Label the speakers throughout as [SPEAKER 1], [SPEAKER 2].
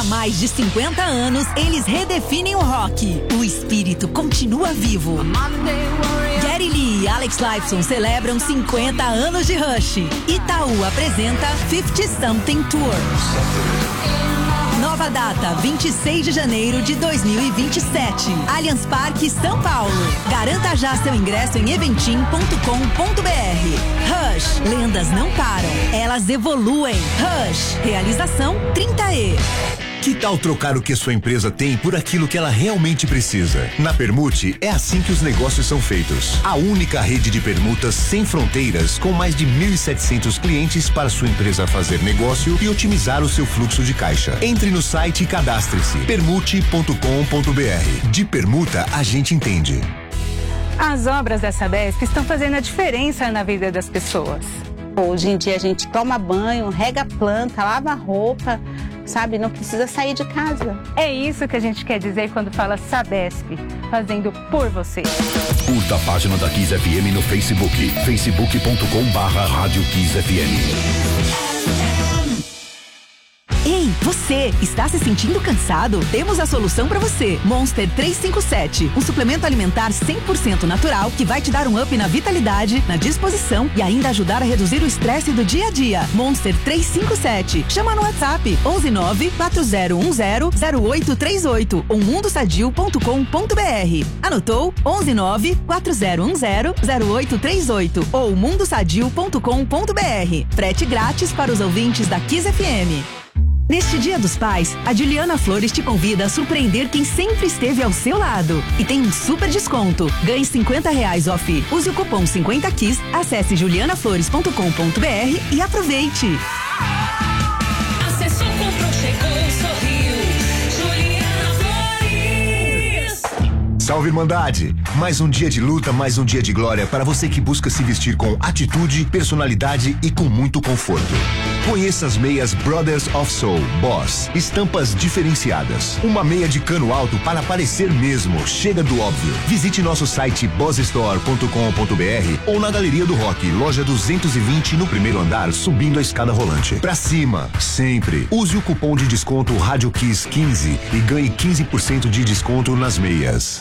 [SPEAKER 1] mais de 50 anos, eles redefinem o rock. O espírito continua vivo. Geddy Lee e Alex Lifeson celebram 50 anos de Rush. Itaú apresenta 50 Something Tour. Nova data, 26 de janeiro de 2027. Allianz Parque, São Paulo. Garanta já seu ingresso em eventim.com.br. Rush, lendas não param, elas evoluem. Rush, realização 30E.
[SPEAKER 2] Que tal trocar o que sua empresa tem por aquilo que ela realmente precisa? Na Permute, é assim que os negócios são feitos. A única rede de permutas sem fronteiras, com mais de 1.700 clientes para sua empresa fazer negócio e otimizar o seu fluxo de caixa. Entre no site e cadastre-se. Permute.com.br. De permuta, a gente entende.
[SPEAKER 3] As obras da Sabesp estão fazendo a diferença na vida das pessoas.
[SPEAKER 4] Hoje em dia a gente toma banho, rega a planta, lava a roupa, sabe? Não precisa sair de casa.
[SPEAKER 3] É isso que a gente quer dizer quando fala Sabesp, fazendo por você.
[SPEAKER 5] Curta a página da Kiss FM no Facebook, facebook.com/Rádio Kiss FM.
[SPEAKER 1] Ei, você, está se sentindo cansado? Temos a solução para você. Monster 357, um suplemento alimentar 100% natural que vai te dar um up na vitalidade, na disposição e ainda ajudar a reduzir o estresse do dia a dia. Monster 357. Chama no WhatsApp 119-4010-0838 ou mundosadio.com.br. Anotou? 119-4010-0838 ou mundosadio.com.br. Frete grátis para os ouvintes da Kiss FM. Neste Dia dos Pais, a Juliana Flores te convida a surpreender quem sempre esteve ao seu lado. E tem um super desconto. Ganhe R$50 off. Use o cupom 50KISS, acesse julianaflores.com.br e aproveite.
[SPEAKER 6] Acessou, comprou, chegou, sorriu. Juliana Flores.
[SPEAKER 2] Salve, Irmandade! Mais um dia de luta, mais um dia de glória para você que busca se vestir com atitude, personalidade e com muito conforto. Conheça as meias Brothers of Soul Boss, estampas diferenciadas. Uma meia de cano alto para parecer mesmo, chega do óbvio. Visite nosso site bossstore.com.br ou na Galeria do Rock, loja 220 no primeiro andar, subindo a escada rolante. Pra cima, sempre. Use o cupom de desconto Rádio Kiss 15 e ganhe 15% de desconto nas meias.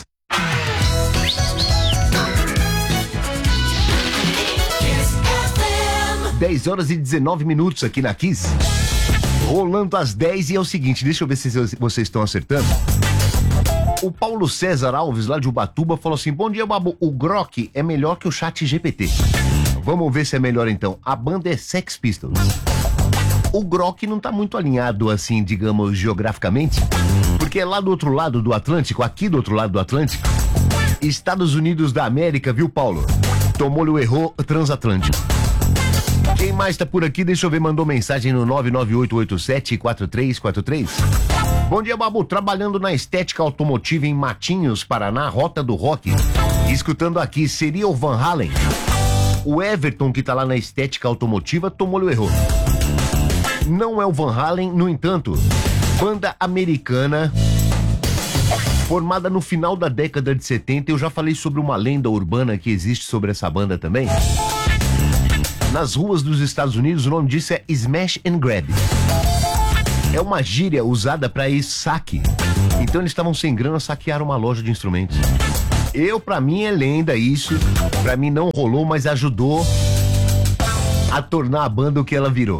[SPEAKER 2] Dez horas e 19 minutos aqui na Kiss. Rolando às 10 e é o seguinte, deixa eu ver se vocês estão acertando. O Paulo César Alves, lá de Ubatuba, falou assim: bom dia, Babu, o Grok é melhor que o Chat GPT. Vamos ver se é melhor então. A banda é Sex Pistols. O Grok não tá muito alinhado assim, digamos, geograficamente, porque é lá do outro lado do Atlântico, aqui do outro lado do Atlântico. Estados Unidos da América, viu, Paulo? Tomou-lhe o erro transatlântico. Quem mais tá por aqui? Deixa eu ver, mandou mensagem no 99887-4343. Bom dia, Babu. Trabalhando na estética automotiva em Matinhos, Paraná, Rota do Rock. Escutando aqui, seria o Van Halen? O Everton, que tá lá na estética automotiva, tomou-lhe o erro. Não é o Van Halen, no entanto, banda americana formada no final da década de 70. Eu já falei sobre uma lenda urbana que existe sobre essa banda também. Nas ruas dos Estados Unidos, o nome disso é Smash and Grab. É uma gíria usada para saque. Então eles estavam sem grana, saquearam uma loja de instrumentos. Pra mim é lenda isso. Pra mim não rolou, mas ajudou a tornar a banda o que ela virou.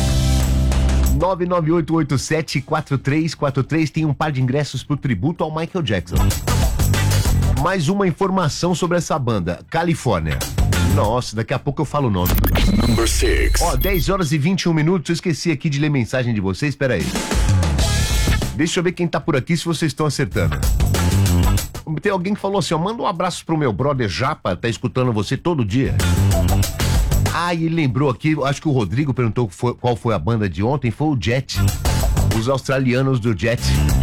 [SPEAKER 2] 99887-4343 tem um par de ingressos pro tributo ao Michael Jackson. Mais uma informação sobre essa banda, Califórnia. Nossa, daqui a pouco eu falo o nome.
[SPEAKER 5] Number 6.
[SPEAKER 2] 10 horas e 21 minutos, eu esqueci aqui de ler mensagem de vocês, espera aí. Deixa eu ver quem tá por aqui, se vocês estão acertando. Tem alguém que falou assim, manda um abraço pro meu brother Japa, tá escutando você todo dia. E ele lembrou aqui, acho que o Rodrigo perguntou qual foi a banda de ontem, foi o Jet. Os australianos do Jet.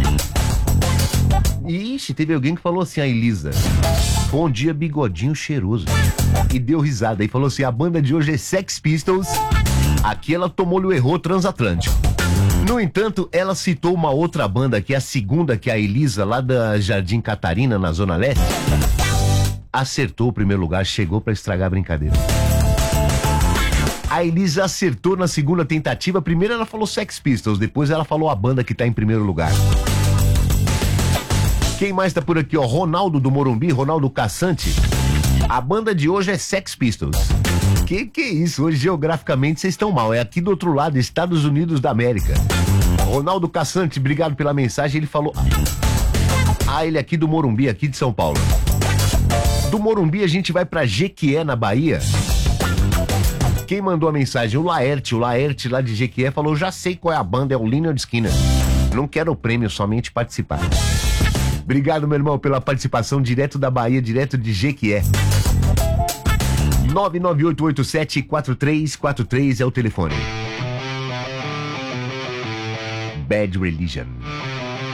[SPEAKER 2] Ixi, teve alguém que falou assim, a Elisa. Bom dia, bigodinho cheiroso. E deu risada e falou assim, a banda de hoje é Sex Pistols. Aqui ela tomou-lhe o erro transatlântico. No entanto, ela citou uma outra banda, que é a segunda, que é a Elisa, lá da Jardim Catarina, na Zona Leste. Acertou o primeiro lugar, chegou pra estragar a brincadeira. A Elisa acertou na segunda tentativa. Primeiro ela falou Sex Pistols, depois ela falou a banda que tá em primeiro lugar. Quem mais tá por aqui, ó? Ronaldo do Morumbi, Ronaldo Cassante. A banda de hoje é Sex Pistols. Que é isso? Hoje, geograficamente, vocês estão mal. É aqui do outro lado, Estados Unidos da América. Ronaldo Cassante, obrigado pela mensagem. Ele falou... ele aqui do Morumbi, aqui de São Paulo. Do Morumbi, a gente vai pra Jequié, na Bahia. Quem mandou a mensagem? O Laerte lá de Jequié falou, já sei qual é a banda, é o Lynyrd Skynyrd. Não quero o prêmio, somente participar. Obrigado, meu irmão, pela participação direto da Bahia, direto de Jequié. 99887-4343 é o telefone. Bad Religion.